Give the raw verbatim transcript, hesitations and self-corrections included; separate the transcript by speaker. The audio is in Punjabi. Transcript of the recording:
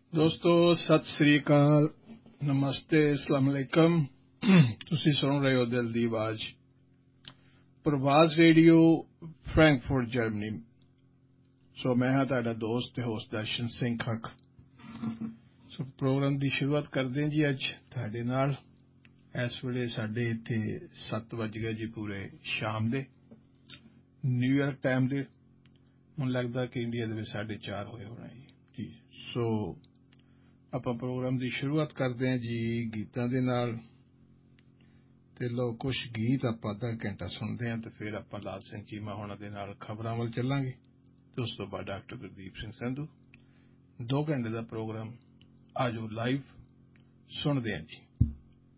Speaker 1: ਦੋਸਤੋ ਸਤਿ ਸ੍ਰੀ ਅਕਾਲ, ਨਮਸਤੇ, ਅਸਲਾਮ ਅਲੈਕਮ। ਤੁਸੀਂ ਸੁਣ ਰਹੇ ਹੋ ਦਿਲ ਦੀ ਆਵਾਜ਼, ਪ੍ਰਵਾਜ਼ ਰੇਡੀਓ, ਫਰੈਂਕਫਰਟ, ਜਰਮਨੀ। ਸੋ ਮੈਂ ਹਾਂ ਤੁਹਾਡਾ ਦੋਸਤ ਤੇ ਹੋਸਟ ਦਰਸ਼ਨ ਸਿੰਘ ਖੱਖ। ਸੋ ਪ੍ਰੋਗਰਾਮ ਦੀ ਸ਼ੁਰੂਆਤ ਕਰਦੇ ਹਾਂ ਜੀ ਅੱਜ ਤੁਹਾਡੇ ਨਾਲ। ਇਸ ਵੇਲੇ ਸਾਡੇ ਇੱਥੇ ਸੱਤ ਵੱਜ ਗਏ ਜੀ ਪੂਰੇ ਸ਼ਾਮ ਦੇ, ਨਿਊਯਾਰਕ ਟਾਈਮ ਦੇ। ਮੈਨੂੰ ਲੱਗਦਾ ਕਿ ਇੰਡੀਆ ਦੇ ਵਿੱਚ ਸਾਢੇ ਚਾਰ ਹੋਏ ਹੋਣਾ ਜੀ। ਸੋ ਆਪਾਂ ਪ੍ਰੋਗਰਾਮ ਦੀ ਸ਼ੁਰੂਆਤ ਕਰਦੇ ਹਾਂ ਜੀ ਗੀਤਾਂ ਦੇ ਨਾਲ। ਤੇ ਲਓ ਕੁਝ ਗੀਤ ਆਪਾਂ ਅੱਧਾ ਘੰਟਾ ਸੁਣਦੇ ਹਾਂ ਤੇ ਫਿਰ ਆਪਾਂ ਲਾਲ ਸਿੰਘ ਚੀਮਾ ਹੋਣਾ ਦੇ ਨਾਲ ਖਬਰਾਂ ਵੱਲ ਚੱਲਾਂਗੇ ਤੇ ਉਸ ਤੋਂ ਬਾਅਦ ਡਾਕਟਰ ਗੁਰਦੀਪ ਸਿੰਘ ਸੰਧੂ। ਦੋ ਘੰਟੇ ਦਾ ਪ੍ਰੋਗਰਾਮ ਆਜੋ ਲਾਈਵ ਸੁਣਦੇ ਹਾਂ ਜੀ।